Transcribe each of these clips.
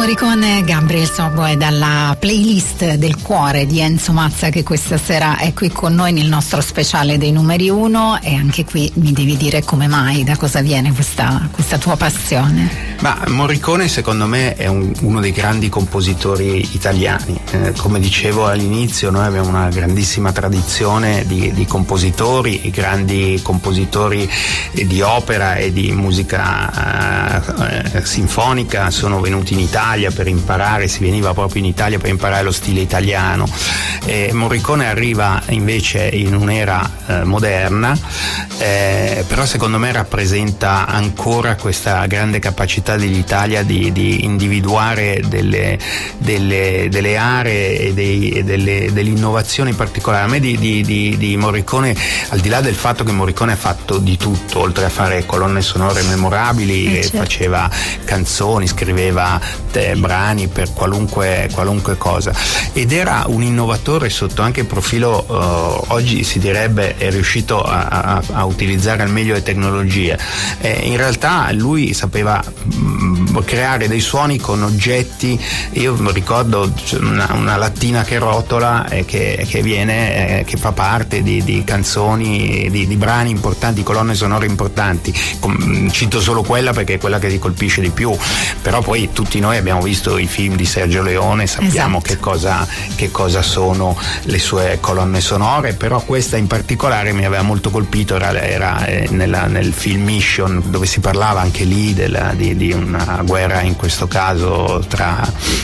Morricone, Gabriel Sobo è dalla playlist del cuore di Enzo Mazza, che questa sera è qui con noi nel nostro speciale dei numeri 1, e anche qui mi devi dire come mai, da cosa viene questa tua passione. Ma Morricone secondo me è uno dei grandi compositori italiani. Come dicevo all'inizio, noi abbiamo una grandissima tradizione di compositori, i grandi compositori di opera e di musica sinfonica sono venuti in Italia per imparare, si veniva proprio in Italia per imparare lo stile italiano. Morricone arriva invece in un'era moderna, però secondo me rappresenta ancora questa grande capacità dell'Italia di individuare delle aree e delle innovazioni particolari. A me di Morricone, al di là del fatto che Morricone ha fatto di tutto, oltre a fare colonne sonore memorabili, certo, faceva canzoni, scriveva brani per qualunque cosa, ed era un innovatore sotto anche il profilo, oggi si direbbe è riuscito a utilizzare al meglio le tecnologie. In realtà lui sapeva creare dei suoni con oggetti. Io ricordo una lattina che rotola che viene che fa parte di canzoni, di brani importanti, colonne sonore importanti. Cito solo quella perché è quella che ti colpisce di più, però poi tutti noi abbiamo visto i film di Sergio Leone, sappiamo, esatto, che cosa sono le sue colonne sonore, però questa in particolare mi aveva molto colpito. Era nel film Mission, dove si parlava anche lì di una guerra, in questo caso tra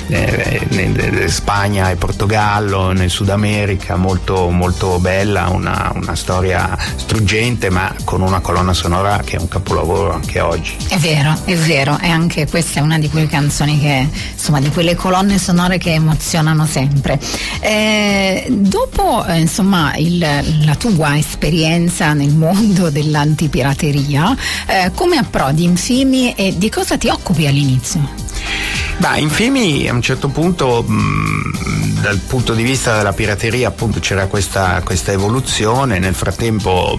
Spagna e Portogallo nel Sud America, molto molto bella, una storia struggente, ma con una colonna sonora che è un capolavoro anche oggi. È vero, e anche questa è una di quelle canzoni che, insomma, di quelle colonne sonore che emozionano sempre. Dopo insomma la tua esperienza nel mondo dell'antipirateria, come approdi in Fimi e di cosa ti occupi all'inizio? In Fimi a un certo punto, dal punto di vista della pirateria, appunto, c'era questa evoluzione. Nel frattempo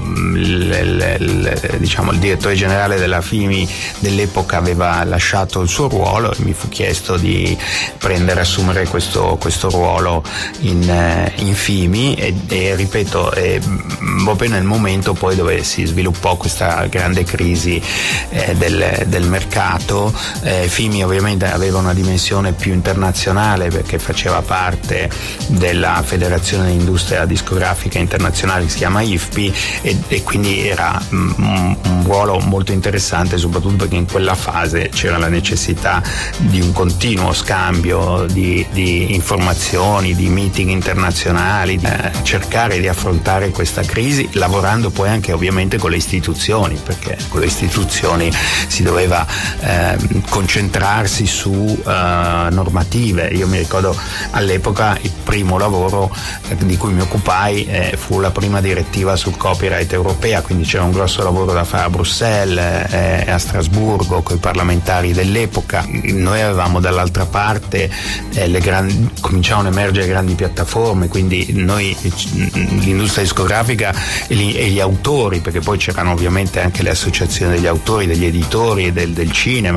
il direttore generale della Fimi dell'epoca aveva lasciato il suo ruolo e mi fu chiesto di assumere questo ruolo in Fimi e ripeto, proprio nel momento poi dove si sviluppò questa grande crisi del mercato. Fimi ovviamente aveva una dimensione più internazionale perché faceva parte della Federazione dell'Industria Discografica Internazionale, che si chiama IFPI, e quindi era un ruolo molto interessante, soprattutto perché in quella fase c'era la necessità di un continuo scambio di informazioni, di meeting internazionali, cercare di affrontare questa crisi lavorando poi anche ovviamente con le istituzioni, perché con le istituzioni si doveva concentrarsi su normative. Io mi ricordo all'epoca il primo lavoro di cui mi occupai fu la prima direttiva sul copyright europea, quindi c'era un grosso lavoro da fare a Bruxelles e a Strasburgo con i parlamentari dell'epoca. Noi avevamo dall'altra parte cominciavano ad emergere grandi piattaforme, quindi noi, l'industria discografica e gli autori, perché poi c'erano ovviamente anche le associazioni degli autori, degli editori e del cinema,